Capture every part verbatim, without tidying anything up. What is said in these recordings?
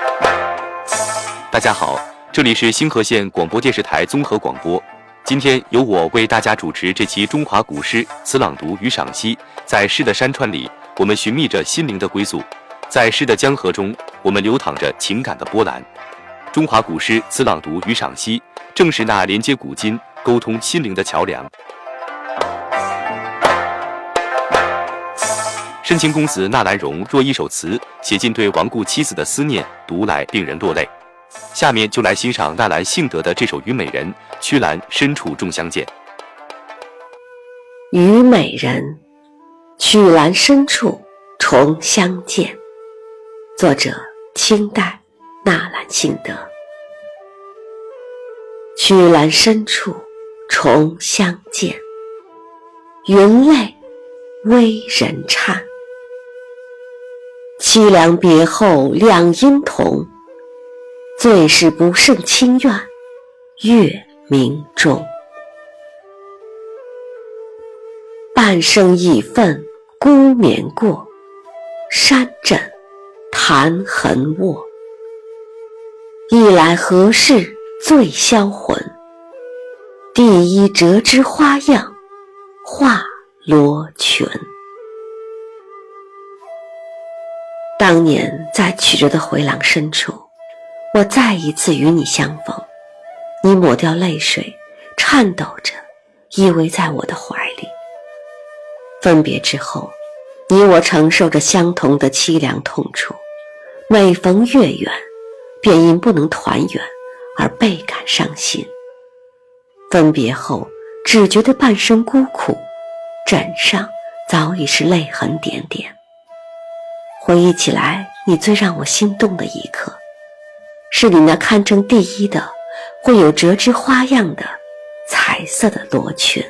大家好，这里是星河县广播电视台综合广播。今天由我为大家主持这期中华古诗词朗读与赏析。在诗的山川里，我们寻觅着心灵的归宿；在诗的江河中，我们流淌着情感的波澜。中华古诗词朗读与赏析，正是那连接古今、沟通心灵的桥梁。深情公子纳兰容若一首词，写尽对亡故妻子的思念，读来令人落泪。下面就来欣赏纳兰性德的这首《虞美人》，曲栏深处重相见。 虞美人，曲栏深处重相见。作者：清代纳兰性德。曲栏深处重相见，云泪微人颤。凄凉别后两阴同，最是不胜清怨月明中。半生已愤孤眠过，山枕弹痕卧。一来何事醉销魂，第一折枝花样画罗裙。当年在曲折的回廊深处，我再一次与你相逢，你抹掉泪水，颤抖着依偎在我的怀里。分别之后，你我承受着相同的凄凉痛楚，每逢月圆，便因不能团圆而倍感伤心。分别后，只觉得半生孤苦，枕上早已是泪痕点点。回忆起来，你最让我心动的一刻，是你那堪称第一的会有折枝花样的彩色的罗裙。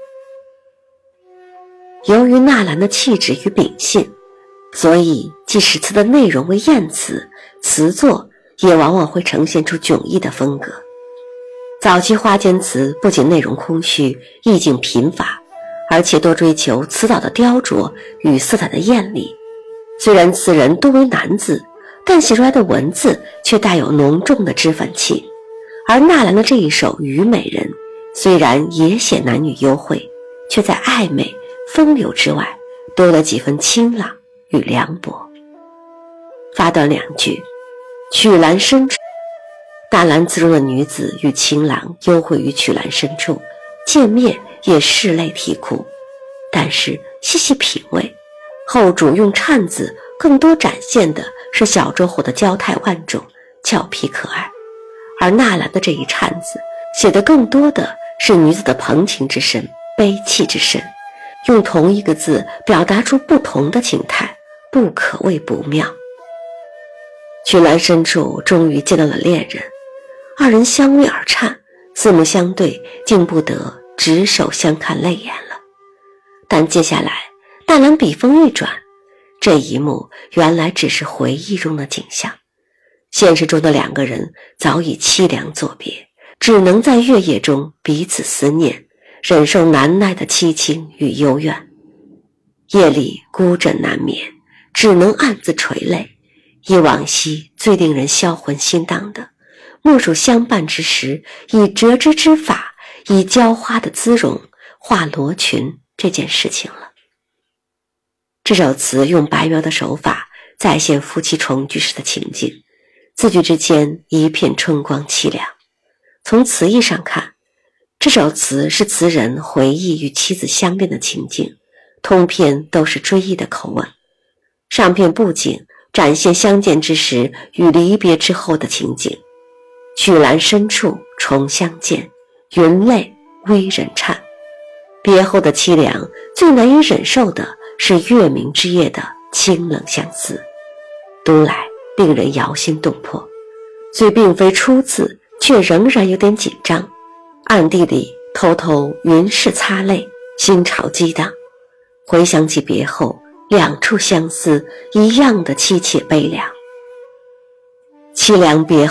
由于纳兰的气质与秉性，所以即使词的内容为艳词，词作也往往会呈现出迥异的风格。早期花间词不仅内容空虚，意境贫乏，而且多追求词藻的雕琢与色彩的艳丽。虽然词人多为男子，但写出来的文字却带有浓重的脂粉气。而纳兰的这一首《虞美人》，虽然也写男女幽会，却在暧昧风流之外多了几分清朗与凉薄。发短两句，曲栏深处，纳兰词中的女子与情郎幽会于曲栏深处，见面也拭泪啼哭。但是细细品味，后主用颤字更多展现的是小周后的娇态万种，俏皮可爱。而纳兰的这一颤字写的更多的是女子的朋情之深，悲戚之深，用同一个字表达出不同的情态，不可谓不妙。曲栏深处终于见到了恋人，二人相偎而颤，四目相对，竟不得执手相看泪眼了。但接下来纳兰笔锋一转，这一幕原来只是回忆中的景象。现实中的两个人早已凄凉作别，只能在月夜中彼此思念，忍受难耐的凄清与幽怨。夜里孤枕难眠，只能暗自垂泪。忆往昔最令人销魂心荡的，莫属相伴之时以折枝之法，以娇花的姿容画罗裙这件事情了。这首词用白描的手法再现夫妻重聚时的情景，字句之间一片春光凄凉。从词义上看，这首词是词人回忆与妻子相恋的情景，通篇都是追忆的口吻。上片布景展现相见之时与离别之后的情景，曲栏深处重相见，云泪微人颤。别后的凄凉，最难以忍受的是月明之夜的清冷相思，读来令人摇心动魄。虽并非初次，却仍然有点紧张，暗地里偷偷云拭擦泪，心潮激荡。回想起别后两处相思一样的凄切悲凉，凄凉别后